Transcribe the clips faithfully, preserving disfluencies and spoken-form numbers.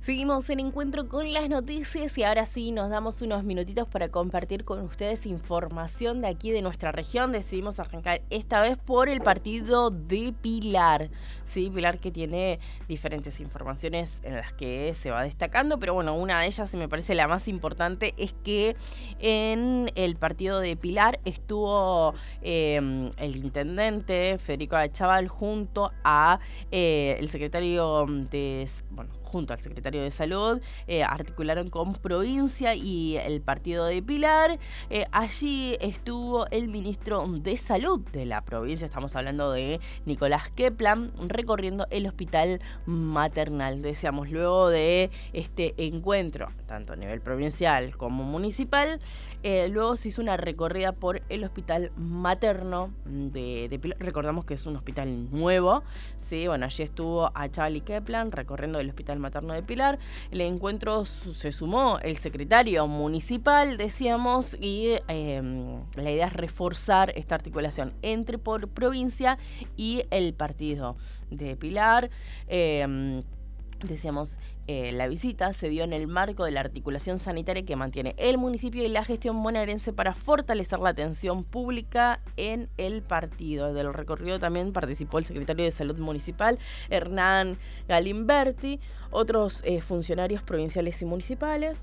Seguimos en Encuentro con las noticias y ahora sí nos damos unos minutitos para compartir con ustedes información de aquí de nuestra región. Decidimos arrancar esta vez por el partido de Pilar. Sí, Pilar que tiene diferentes informaciones en las que se va destacando, pero bueno, una de ellas y me parece la más importante es que en el partido de Pilar estuvo eh, el intendente Federico Achaval junto a eh, el secretario de, bueno, junto al secretario de Salud, eh, articularon con Provincia y el partido de Pilar. Eh, allí estuvo el ministro de Salud de la provincia, estamos hablando de Nicolás Keplan, recorriendo el hospital maternal. Decíamos, luego de este encuentro, tanto a nivel provincial como municipal, eh, luego se hizo una recorrida por el hospital materno de, de Pilar. Recordamos que es un hospital nuevo. Sí, bueno, allí estuvo Achaval y Keplan recorriendo el hospital materno de Pilar. El encuentro se sumó el secretario municipal, decíamos, y eh, la idea es reforzar esta articulación entre por provincia y el partido de Pilar. Eh, Decíamos, eh, la visita se dio en el marco de la articulación sanitaria que mantiene el municipio y la gestión bonaerense para fortalecer la atención pública en el partido. Del recorrido también participó el secretario de Salud Municipal, Hernán Galimberti, otros eh, funcionarios provinciales y municipales.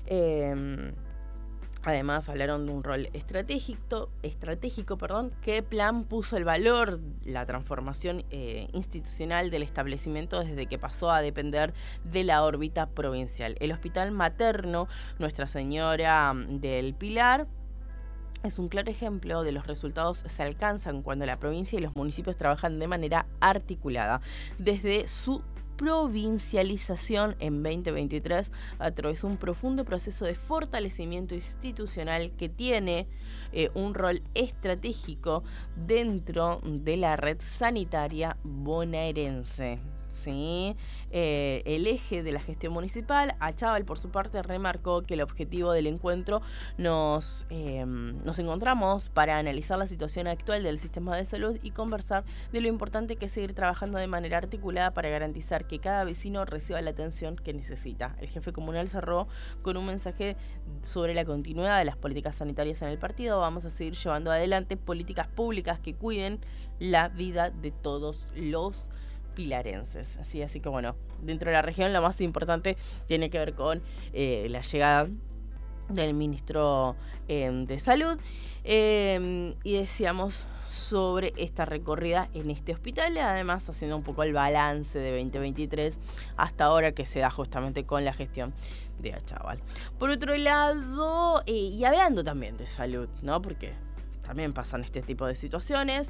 Eh, Además, hablaron de un rol estratégico, estratégico perdón, que Plan puso el valor, la transformación eh, institucional del establecimiento desde que pasó a depender de la órbita provincial. El hospital materno Nuestra Señora del Pilar es un claro ejemplo de los resultados se alcanzan cuando la provincia y los municipios trabajan de manera articulada. Desde su provincialización en veinte veintitrés atravesó un profundo proceso de fortalecimiento institucional que tiene eh, un rol estratégico dentro de la red sanitaria bonaerense. Sí, eh, el eje de la gestión municipal. Achaval, por su parte, remarcó que el objetivo del encuentro nos, eh, nos encontramos para analizar la situación actual del sistema de salud y conversar de lo importante que es seguir trabajando de manera articulada para garantizar que cada vecino reciba la atención que necesita. El jefe comunal cerró con un mensaje sobre la continuidad de las políticas sanitarias en el partido. Vamos a seguir llevando adelante políticas públicas que cuiden la vida de todos los pilarenses. Así, así que bueno, dentro de la región lo más importante tiene que ver con eh, la llegada del ministro eh, de Salud eh, y decíamos sobre esta recorrida en este hospital, además haciendo un poco el balance de veinte veintitrés hasta ahora que se da justamente con la gestión de Achaval. Por otro lado, eh, y hablando también de salud, ¿no? Porque también pasan este tipo de situaciones.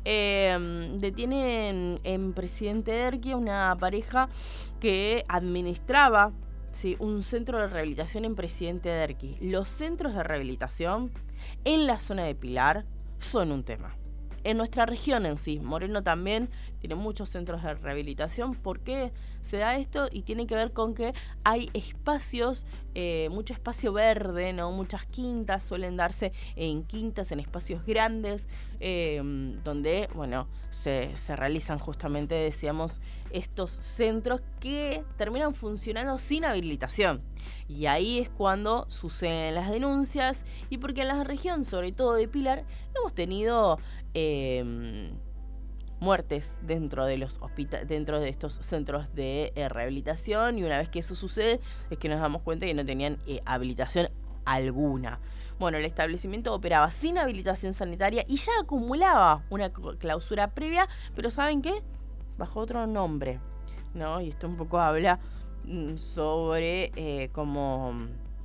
Eh, detienen en Presidente Derqui una pareja que administraba, sí, un centro de rehabilitación en Presidente Derqui. Los centros de rehabilitación en la zona de Pilar son un tema. En nuestra región en sí, Moreno también tiene muchos centros de rehabilitación. ¿Por qué se da esto? Y tiene que ver con que hay espacios, eh, mucho espacio verde, ¿no? Muchas quintas suelen darse en quintas, en espacios grandes, eh, donde, bueno, se, se realizan justamente, decíamos, estos centros que terminan funcionando sin habilitación. Y ahí es cuando suceden las denuncias y porque en la región, sobre todo de Pilar, hemos tenido Eh, muertes dentro de los hospitales, dentro de estos centros de eh, rehabilitación, y una vez que eso sucede es que nos damos cuenta que no tenían eh, habilitación alguna. Bueno, el establecimiento operaba sin habilitación sanitaria y ya acumulaba una clausura previa, pero ¿saben qué? Bajo otro nombre, ¿no? Y esto un poco habla mm, sobre eh, cómo,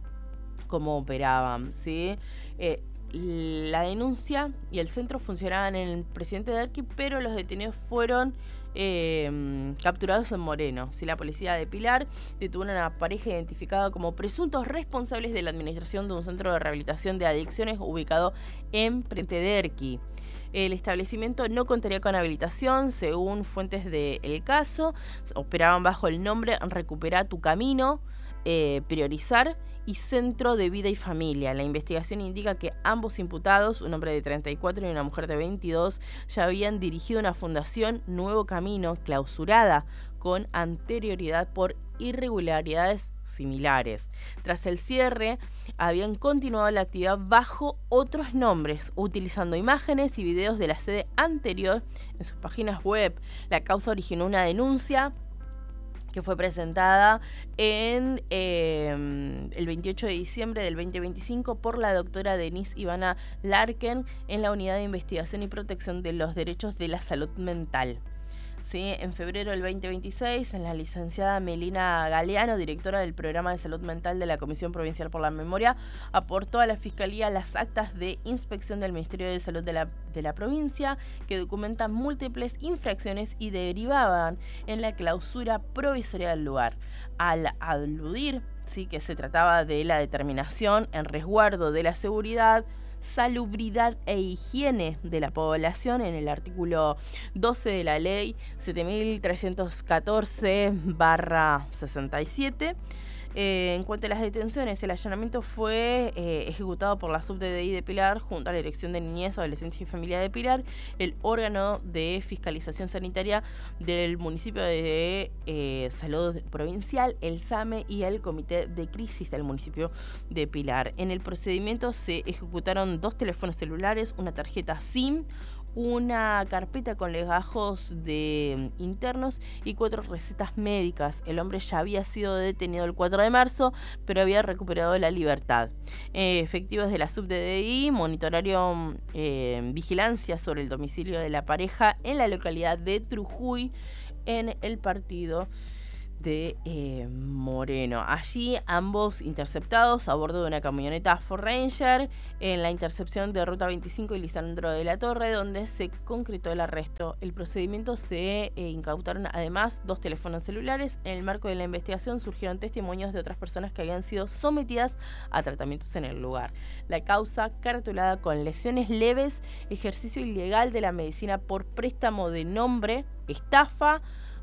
cómo operaban, ¿sí? Eh, La denuncia y el centro funcionaban en el Presidente Derqui, pero los detenidos fueron eh, capturados en Moreno. Sí, la policía de Pilar detuvo a una pareja identificada como presuntos responsables de la administración de un centro de rehabilitación de adicciones ubicado en Presidente Derqui. El establecimiento no contaría con habilitación, según fuentes del caso. Operaban bajo el nombre Recupera tu Camino, eh, Priorizar y Centro de Vida y Familia. La investigación indica que ambos imputados, un hombre de treinta y cuatro y una mujer de veintidós, ya habían dirigido una fundación Nuevo Camino clausurada con anterioridad por irregularidades similares. Tras el cierre, habían continuado la actividad bajo otros nombres, utilizando imágenes y videos de la sede anterior en sus páginas web. La causa originó una denuncia que fue presentada en eh, el veintiocho de diciembre del veinte veinticinco por la doctora Denise Ivana Larken en la Unidad de Investigación y Protección de los Derechos de la Salud Mental. Sí, en febrero del veinte veintiséis, la licenciada Melina Galeano, directora del Programa de Salud Mental de la Comisión Provincial por la Memoria, aportó a la Fiscalía las actas de inspección del Ministerio de Salud de la, de la provincia, que documentan múltiples infracciones y derivaban en la clausura provisoria del lugar. Al aludir, sí, que se trataba de la determinación en resguardo de la seguridad, salubridad e higiene de la población en el artículo doce de la ley siete mil trescientos catorce barra sesenta y siete. Eh, en cuanto a las detenciones, el allanamiento fue eh, ejecutado por la Sub D D I de Pilar junto a la Dirección de Niñez, Adolescencia y Familia de Pilar, el órgano de fiscalización sanitaria del municipio de eh, Salud Provincial, el S A M E y el Comité de Crisis del municipio de Pilar. En el procedimiento se ejecutaron dos teléfonos celulares, una tarjeta SIM, una carpeta con legajos de internos y cuatro recetas médicas. El hombre ya había sido detenido el cuatro de marzo, pero había recuperado la libertad. Eh, efectivos de la Sub D D I monitoraron eh, vigilancia sobre el domicilio de la pareja en la localidad de Trujuy, en el partido de eh, Moreno. Allí ambos interceptados a bordo de una camioneta Ford Ranger en la intercepción de Ruta veinticinco y Lisandro de la Torre, donde se concretó el arresto. El procedimiento se eh, incautaron además dos teléfonos celulares. En el marco de la investigación surgieron testimonios de otras personas que habían sido sometidas a tratamientos en el lugar. La causa, caratulada con lesiones leves, ejercicio ilegal de la medicina por préstamo de nombre, estafa,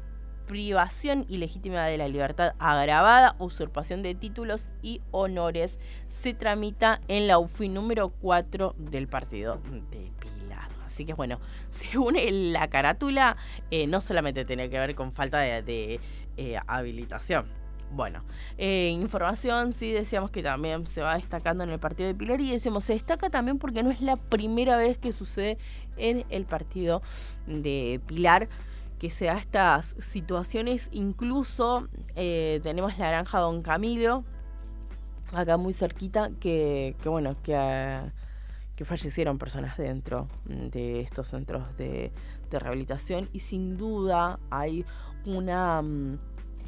privación ilegítima de la libertad agravada, usurpación de títulos y honores, se tramita en la U F I número cuatro del partido de Pilar. Así que bueno, según la carátula, eh, no solamente tiene que ver con falta de, de eh, habilitación. Bueno, eh, información, sí, decíamos que también se va destacando en el partido de Pilar, y decimos, se destaca también porque no es la primera vez que sucede en el partido de Pilar que se da estas situaciones. Incluso eh, tenemos la granja Don Camilo, acá muy cerquita, que, que bueno, que, uh, que fallecieron personas dentro de estos centros de, de rehabilitación, y sin duda hay una... Um,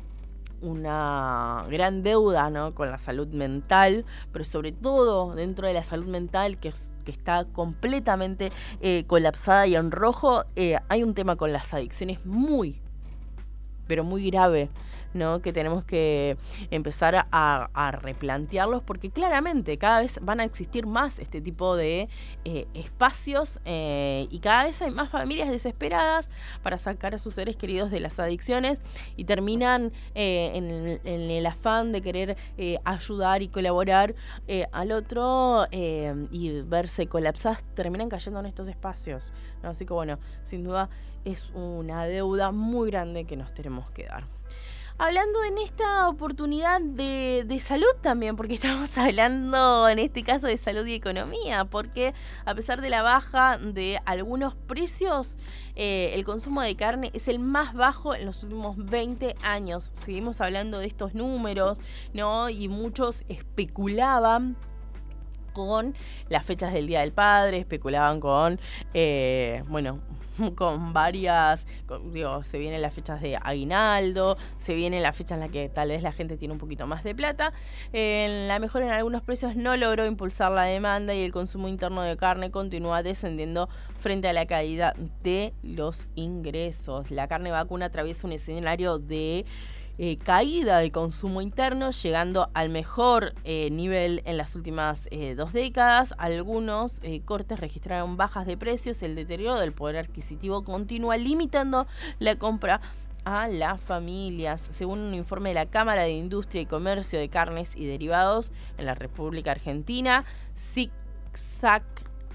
una gran deuda, ¿no?, con la salud mental, pero sobre todo dentro de la salud mental, que, es, que está completamente eh, colapsada y en rojo, eh, hay un tema con las adicciones muy, pero muy grave, ¿no?, que tenemos que empezar a, a replantearlos, porque claramente cada vez van a existir más este tipo de eh, espacios eh, y cada vez hay más familias desesperadas para sacar a sus seres queridos de las adicciones, y terminan eh, en, en el afán de querer eh, ayudar y colaborar eh, al otro eh, y verse colapsadas, terminan cayendo en estos espacios, ¿no? Así que bueno, sin duda es una deuda muy grande que nos tenemos que dar. Hablando en esta oportunidad de, de salud también, porque estamos hablando en este caso de salud y economía, porque a pesar de la baja de algunos precios, eh, el consumo de carne es el más bajo en los últimos veinte años. Seguimos hablando de estos números, ¿no? Y muchos especulaban con las fechas del Día del Padre, especulaban con, eh, bueno, con varias, con, digo, se vienen las fechas de aguinaldo, se vienen las fechas en las que tal vez la gente tiene un poquito más de plata. Eh, la mejora en algunos precios no logró impulsar la demanda y el consumo interno de carne continúa descendiendo frente a la caída de los ingresos. La carne vacuna atraviesa un escenario de Eh, caída de consumo interno, llegando al mejor eh, nivel en las últimas eh, dos décadas. Algunos eh, cortes registraron bajas de precios. El deterioro del poder adquisitivo continúa limitando la compra a las familias. Según un informe de la Cámara de Industria y Comercio de Carnes y Derivados en la República Argentina, SICSAC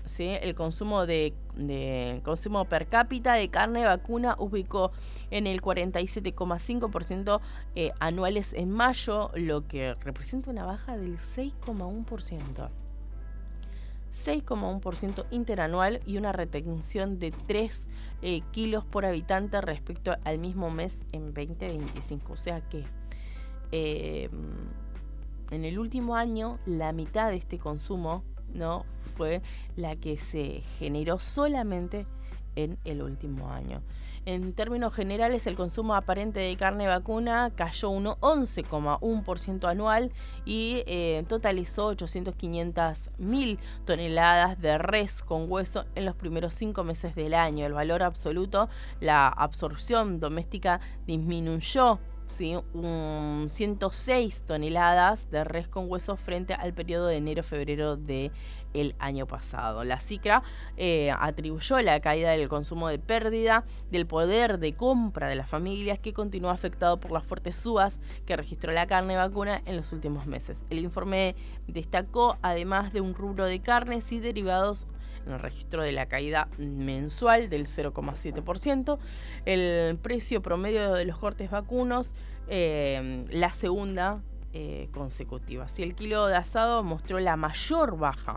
¿sí? El consumo de, de consumo per cápita de carne vacuna ubicó en el cuarenta y siete coma cinco por ciento eh, anuales en mayo, lo que representa una baja del seis coma uno por ciento. seis coma uno por ciento interanual y una retención de tres eh, kilos por habitante respecto al mismo mes en veinte veinticinco. O sea que eh, en el último año la mitad de este consumo, ¿no?, fue la que se generó solamente en el último año. En términos generales, el consumo aparente de carne vacuna cayó un once coma uno por ciento anual y eh, totalizó ochocientas, quinientas mil toneladas de res con hueso en los primeros cinco meses del año. El valor absoluto, la absorción doméstica disminuyó, ¿sí?, un ciento seis toneladas de res con hueso frente al periodo de enero-febrero del año pasado. La CICRA eh, atribuyó la caída del consumo de pérdida del poder de compra de las familias, que continuó afectado por las fuertes subas que registró la carne vacuna en los últimos meses. El informe destacó, además de un rubro de carnes y derivados en el registro de la caída mensual del cero coma siete por ciento, el precio promedio de los cortes vacunos, eh, la segunda eh, consecutiva. Si el kilo de asado mostró la mayor baja,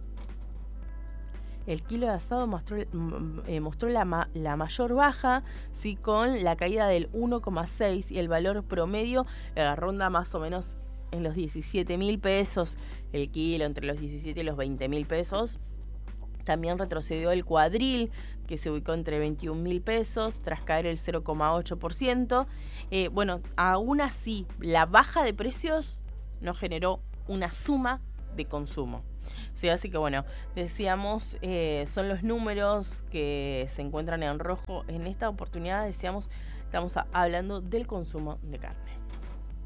el kilo de asado mostró, eh, mostró la, ma, la mayor baja, sí, con la caída del uno coma seis, y el valor promedio eh, ronda más o menos en los diecisiete mil pesos el kilo, entre los diecisiete y los veinte mil pesos. También retrocedió el cuadril, que se ubicó entre veintiún mil pesos, tras caer el cero coma ocho por ciento. Eh, bueno, aún así, la baja de precios no generó una suma de consumo. Sí, así que bueno, decíamos, eh, son los números que se encuentran en rojo. En esta oportunidad, decíamos, estamos a, hablando del consumo de carne.